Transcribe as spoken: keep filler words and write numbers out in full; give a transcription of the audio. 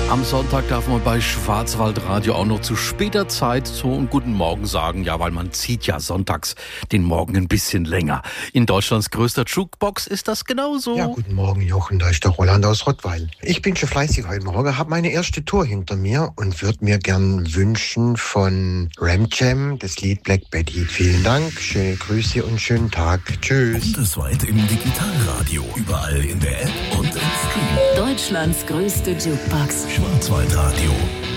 Am Sonntag darf man bei Schwarzwaldradio auch noch zu später Zeit so einen guten Morgen sagen. Ja, weil man zieht ja sonntags den Morgen ein bisschen länger. In Deutschlands größter Jukebox ist das genauso. Ja, guten Morgen, Jochen. Da ist der Roland aus Rottweil. Ich bin schon fleißig heute Morgen, habe meine erste Tour hinter mir und würde mir gern wünschen von Ram Jam das Lied Black Betty. Vielen Dank, schöne Grüße und schönen Tag. Tschüss. Bundesweit im Digitalradio. Überall in der App und im Stream. Deutschlands größte Jukebox. Schwarzwaldradio.